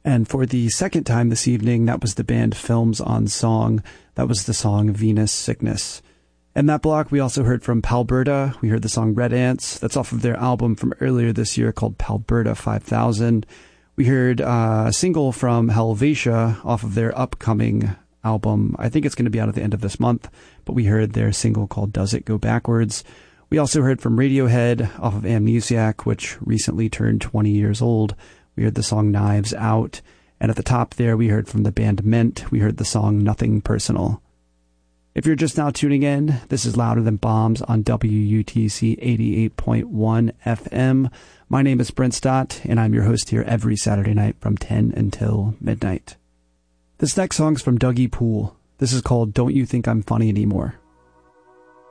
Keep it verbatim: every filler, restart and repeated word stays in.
And for the second time this evening, that was the band Films on Song. That was the song Venus Sickness. In that block, we also heard from Palberta. We heard the song Red Ants. That's off of their album from earlier this year called Palberta five thousand. We heard uh, a single from Helvetia off of their upcoming album. I think it's going to be out at the end of this month, but we heard their single called Does It Go Backwards. We also heard from Radiohead off of Amnesiac, which recently turned twenty years old. We heard the song Knives Out. And at the top there, we heard from the band Ment. We heard the song Nothing Personal. If you're just now tuning in, this is Louder Than Bombs on W U T C eighty-eight point one F M. My name is Brent Stott, and I'm your host here every Saturday night from ten until midnight. This next song's from Dougie Poole. This is called Don't You Think I'm Funny Anymore.